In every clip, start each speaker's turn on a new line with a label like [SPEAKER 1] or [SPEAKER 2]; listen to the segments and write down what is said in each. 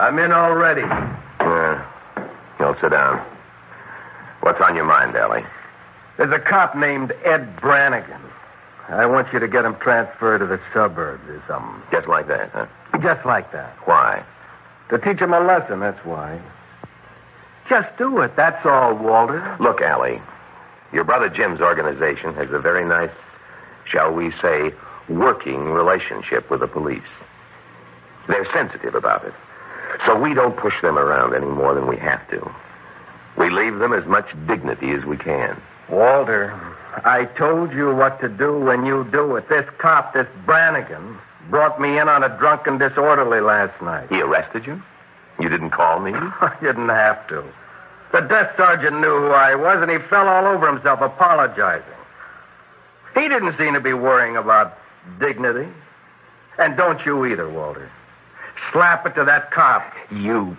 [SPEAKER 1] I'm in already.
[SPEAKER 2] You'll sit down. What's on your mind, Ellie?
[SPEAKER 1] There's a cop named Ed Brannigan. I want you to get him transferred to the suburbs or something.
[SPEAKER 2] Just like that, huh?
[SPEAKER 1] Just like that.
[SPEAKER 2] Why?
[SPEAKER 1] To teach him a lesson, that's why. Just do it, that's all, Walter.
[SPEAKER 2] Look, Allie, your brother Jim's organization has a very nice, shall we say, working relationship with the police. They're sensitive about it. So we don't push them around any more than we have to. We leave them as much dignity as we can.
[SPEAKER 1] Walter, I told you what to do when you do it. This cop, this Brannigan, brought me in on a drunken disorderly last night.
[SPEAKER 2] He arrested you? You didn't call me?
[SPEAKER 1] I didn't have to. The desk sergeant knew who I was, and he fell all over himself apologizing. He didn't seem to be worrying about dignity. And don't you either, Walter. Slap it to that cop.
[SPEAKER 2] You.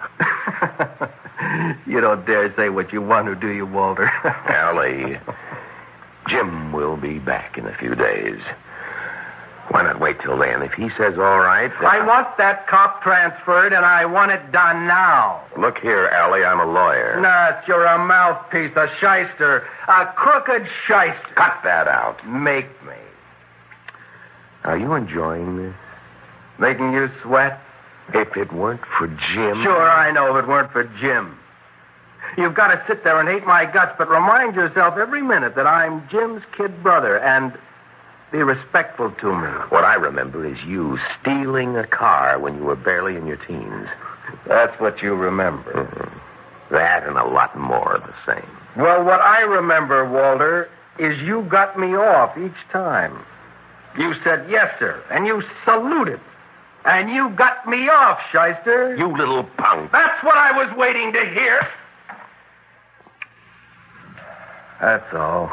[SPEAKER 1] You don't dare say what you want to, do you, Walter?
[SPEAKER 2] Allie, Jim will be back in a few days. Why not wait till then? If he says all right...
[SPEAKER 1] I want that cop transferred, and I want it done now.
[SPEAKER 2] Look here, Allie, I'm a lawyer.
[SPEAKER 1] Nuts, you're a mouthpiece, a shyster, a crooked shyster.
[SPEAKER 2] Cut that out.
[SPEAKER 1] Make me.
[SPEAKER 2] Are you enjoying this?
[SPEAKER 1] Making you sweat?
[SPEAKER 2] If it weren't for Jim...
[SPEAKER 1] Sure, I know if it weren't for Jim. You've got to sit there and hate my guts, but remind yourself every minute that I'm Jim's kid brother, and be respectful to me.
[SPEAKER 2] What I remember is you stealing a car when you were barely in your teens.
[SPEAKER 1] That's what you remember.
[SPEAKER 2] Mm-hmm. That and a lot more of the same.
[SPEAKER 1] Well, what I remember, Walter, is you got me off each time. You said, yes, sir, and you saluted. And you got me off, shyster.
[SPEAKER 2] You little punk.
[SPEAKER 1] That's what I was waiting to hear. That's all.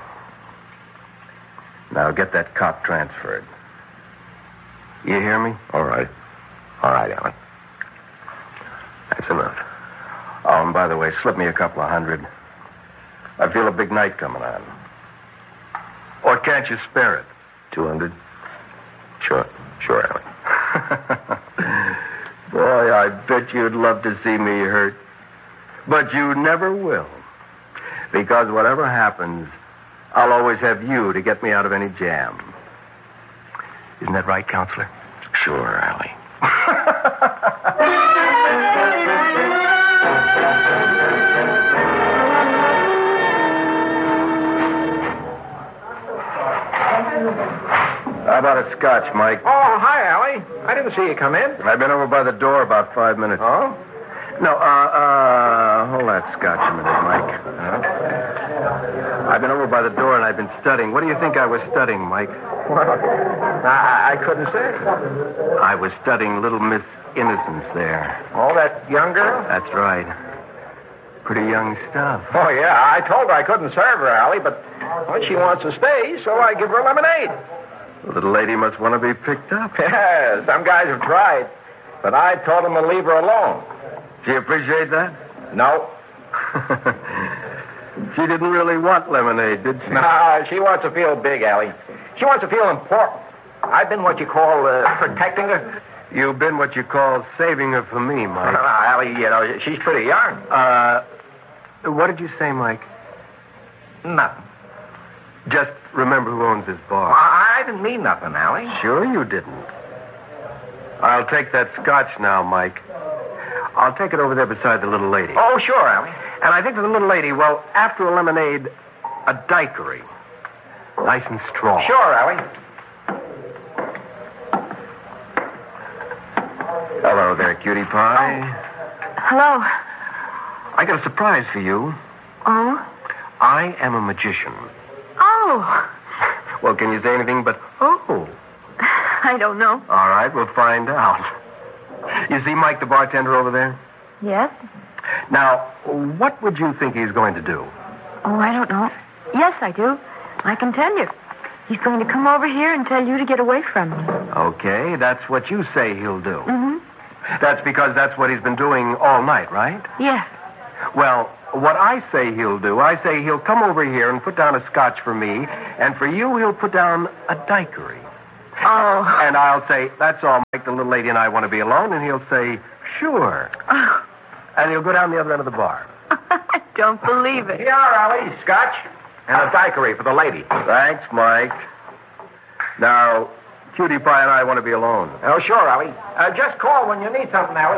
[SPEAKER 1] Now get that cop transferred. You hear me?
[SPEAKER 2] All right. All right, Allie. That's enough.
[SPEAKER 1] Oh, and by the way, slip me a couple of $100. I feel a big night coming on. Or can't you spare it?
[SPEAKER 2] 200? Sure, Allie.
[SPEAKER 1] Boy, I bet you'd love to see me hurt. But you never will. Because whatever happens, I'll always have you to get me out of any jam. Isn't that right, Counselor?
[SPEAKER 2] Sure, Allie.
[SPEAKER 1] How about a scotch, Mike?
[SPEAKER 3] Oh, hi, Allie. I didn't see you come in.
[SPEAKER 1] I've been over by the door about 5 minutes.
[SPEAKER 3] Oh?
[SPEAKER 1] No, hold that scotch a minute, Mike. I've been over by the door and I've been studying. What do you think I was studying, Mike?
[SPEAKER 3] Well, I couldn't say.
[SPEAKER 1] I was studying Little Miss Innocence there.
[SPEAKER 3] Oh, that young girl?
[SPEAKER 1] That's right. Pretty young stuff.
[SPEAKER 3] Oh, yeah. I told her I couldn't serve her, Allie, but well, she wants to stay, so I give her lemonade.
[SPEAKER 1] The little lady must want to be picked up.
[SPEAKER 3] Yeah, some guys have tried, but I told them to leave her alone.
[SPEAKER 1] Do you appreciate that?
[SPEAKER 3] No.
[SPEAKER 1] She didn't really want lemonade, did she?
[SPEAKER 3] Nah, she wants to feel big, Allie. She wants to feel important. I've been what you call protecting her.
[SPEAKER 1] You've been what you call saving her for me, Mike.
[SPEAKER 3] Allie, you know, she's pretty young.
[SPEAKER 1] What did you say, Mike?
[SPEAKER 3] Nothing.
[SPEAKER 1] Just remember who owns this bar.
[SPEAKER 3] I didn't mean nothing, Allie.
[SPEAKER 1] Sure you didn't. I'll take that scotch now, Mike. I'll take it over there beside the little lady.
[SPEAKER 3] Oh, sure, Allie.
[SPEAKER 1] And I think for the little lady, well, after a lemonade, a daiquiri. Nice and strong.
[SPEAKER 3] Sure, Allie.
[SPEAKER 1] Hello there, cutie pie.
[SPEAKER 4] Hello.
[SPEAKER 1] I got a surprise for you.
[SPEAKER 4] Oh?
[SPEAKER 1] I am a magician.
[SPEAKER 4] Oh.
[SPEAKER 1] Well, can you say anything but, oh?
[SPEAKER 4] I don't know.
[SPEAKER 1] All right, we'll find out. You see Mike, the bartender over there?
[SPEAKER 4] Yes?
[SPEAKER 1] Now, what would you think he's going to do?
[SPEAKER 4] Oh, I don't know. Yes, I do. I can tell you. He's going to come over here and tell you to get away from me.
[SPEAKER 1] Okay, that's what you say he'll do.
[SPEAKER 4] Mm-hmm.
[SPEAKER 1] That's because that's what he's been doing all night, right?
[SPEAKER 4] Yes.
[SPEAKER 1] Well, what I say he'll do, I say he'll come over here and put down a scotch for me, and for you he'll put down a daiquiri.
[SPEAKER 4] Oh.
[SPEAKER 1] And I'll say, that's all, Mike, the little lady and I want to be alone, and he'll say, Sure. And you'll go down the other end of the bar.
[SPEAKER 4] I don't believe it.
[SPEAKER 3] Here, Allie. Scotch. And a daiquiri for the lady.
[SPEAKER 1] Thanks, Mike. Now, Cutie Pie and I want to be alone.
[SPEAKER 3] Oh, sure, Allie. Just call when you need something, Allie.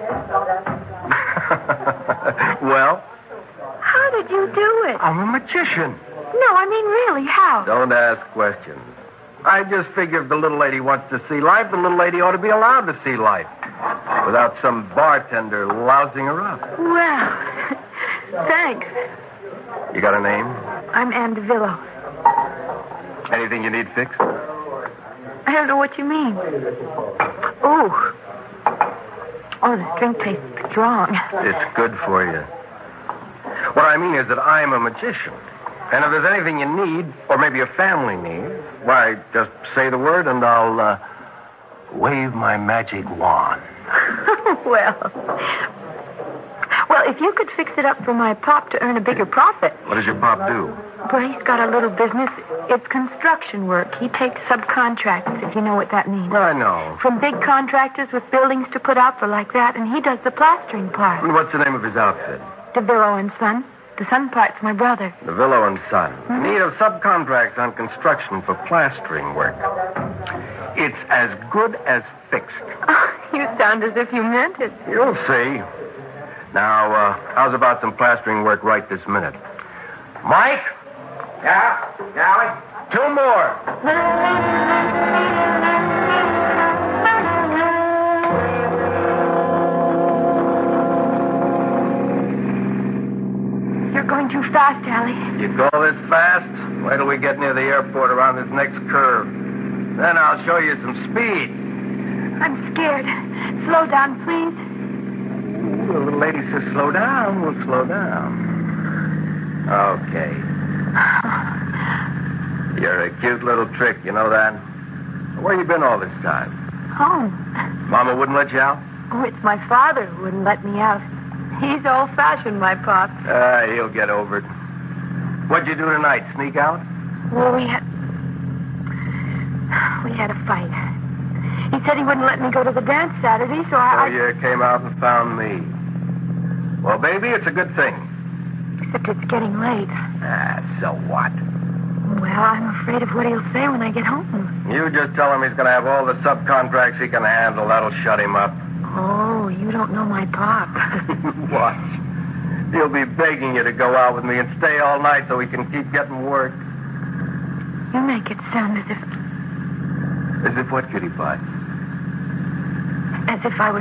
[SPEAKER 1] Well?
[SPEAKER 4] How did you do it?
[SPEAKER 1] I'm a magician.
[SPEAKER 4] No, I mean really, how?
[SPEAKER 1] Don't ask questions. I just figure if the little lady wants to see life, the little lady ought to be allowed to see life. Without some bartender lousing her up.
[SPEAKER 4] Well, thanks.
[SPEAKER 1] You got a name?
[SPEAKER 4] I'm Ann DeVillo.
[SPEAKER 1] Anything you need fixed?
[SPEAKER 4] I don't know what you mean. Ooh. Oh, this drink tastes strong.
[SPEAKER 1] It's good for you. What I mean is that I'm a magician. And if there's anything you need, or maybe your family needs, why, just say the word and I'll wave my magic wand.
[SPEAKER 4] Well, if you could fix it up for my pop to earn a bigger profit.
[SPEAKER 1] What does your pop do?
[SPEAKER 4] Well, he's got a little business. It's construction work. He takes subcontracts, if you know what that means.
[SPEAKER 1] Well, I know.
[SPEAKER 4] From big contractors with buildings to put out for like that, and he does the plastering part.
[SPEAKER 1] And what's the name of his outfit?
[SPEAKER 4] DeVillo and Son. The Son part's my brother.
[SPEAKER 1] DeVillo and Son. Need of subcontracts on construction for plastering work. It's as good as fixed.
[SPEAKER 4] Oh, you sound as if you meant it.
[SPEAKER 1] You'll see. Now, how's about some plastering work right this minute? Mike?
[SPEAKER 3] Yeah? Allie?
[SPEAKER 1] 2 more.
[SPEAKER 4] You're going too fast, Allie.
[SPEAKER 1] You call this fast? Wait till we get near the airport around this next curve. Then I'll show you some speed.
[SPEAKER 4] I'm scared. Slow down, please.
[SPEAKER 1] Ooh, the little lady says slow down. We'll slow down. Okay. You're a cute little trick, you know that? Where you been all this time?
[SPEAKER 4] Home.
[SPEAKER 1] Mama wouldn't let you out?
[SPEAKER 4] Oh, it's my father who wouldn't let me out. He's old-fashioned, my pop.
[SPEAKER 1] He'll get over it. What'd you do tonight? Sneak out?
[SPEAKER 4] Well, we had a fight. He said he wouldn't let me go to the dance Saturday, so I...
[SPEAKER 1] So you came out and found me. Well, baby, it's a good thing.
[SPEAKER 4] Except it's getting late.
[SPEAKER 1] So what?
[SPEAKER 4] Well, I'm afraid of what he'll say when I get home.
[SPEAKER 1] You just tell him he's going to have all the subcontracts he can handle. That'll shut him up.
[SPEAKER 4] Oh, you don't know my pop.
[SPEAKER 1] Watch. He'll be begging you to go out with me and stay all night so he can keep getting work.
[SPEAKER 4] You make it sound as if...
[SPEAKER 1] As if what, Kitty Pie?
[SPEAKER 4] As if I was...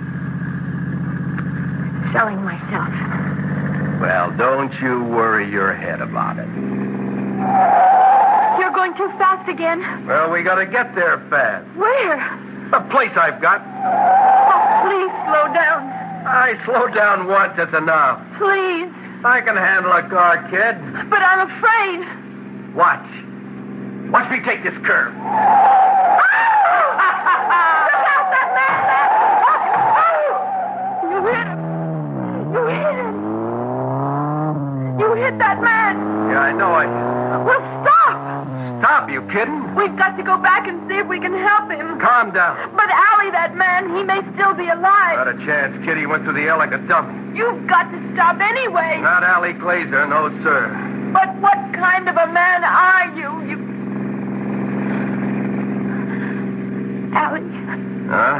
[SPEAKER 4] selling myself.
[SPEAKER 1] Well, don't you worry your head about it.
[SPEAKER 4] You're going too fast again.
[SPEAKER 1] Well, we got to get there fast.
[SPEAKER 4] Where?
[SPEAKER 1] A place I've got.
[SPEAKER 4] Oh, please slow down.
[SPEAKER 1] I slow down once, that's enough.
[SPEAKER 4] Please.
[SPEAKER 1] I can handle a car, kid.
[SPEAKER 4] But I'm afraid.
[SPEAKER 1] Watch. Watch me take this curve.
[SPEAKER 4] You hit him. You hit him. You hit that man.
[SPEAKER 1] Yeah, I know I did.
[SPEAKER 4] Well, stop.
[SPEAKER 1] Stop, you kidding?
[SPEAKER 4] We've got to go back and see if we can help him.
[SPEAKER 1] Calm down.
[SPEAKER 4] But Allie, that man, he may still be alive.
[SPEAKER 1] Not a chance, kid. He went through the air like a dummy.
[SPEAKER 4] You've got to stop anyway.
[SPEAKER 1] Not Allie Glazer, no, sir.
[SPEAKER 4] But what kind of a man are you? Allie,
[SPEAKER 1] Huh?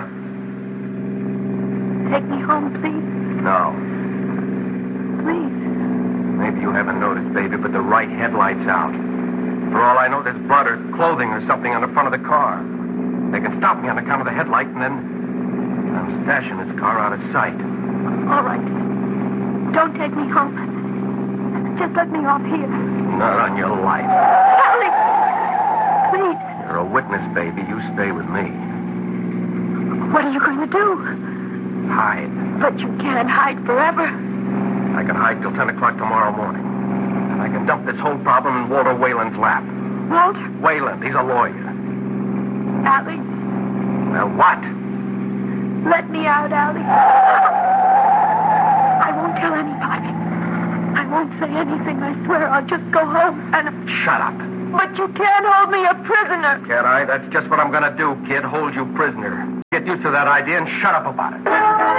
[SPEAKER 4] take me home, please.
[SPEAKER 1] No.
[SPEAKER 4] Please.
[SPEAKER 1] Maybe you haven't noticed, baby, but the right headlight's out. For all I know, there's blood or clothing or something on the front of the car. They can stop me on account of the headlight, and then I'm stashing this car out of sight.
[SPEAKER 4] All right. Don't take me home. Just let me off here.
[SPEAKER 1] Not on your life.
[SPEAKER 4] Allie! Please.
[SPEAKER 1] You're a witness, baby. You stay with me.
[SPEAKER 4] What are you going to do?
[SPEAKER 1] Hide.
[SPEAKER 4] But you can't hide forever.
[SPEAKER 1] I can hide till 10 o'clock tomorrow morning. And I can dump this whole problem in Walter Whalen's lap.
[SPEAKER 4] Walter?
[SPEAKER 1] Whalen, he's a lawyer.
[SPEAKER 4] Allie?
[SPEAKER 1] Well, what?
[SPEAKER 4] Let me out, Allie. I won't tell anybody. I won't say anything, I swear. I'll just go home and...
[SPEAKER 1] Shut up.
[SPEAKER 4] But you can't hold me a prisoner.
[SPEAKER 1] Can't I? That's just what I'm going to do, kid. Hold you prisoner. Get used to that idea and shut up about it.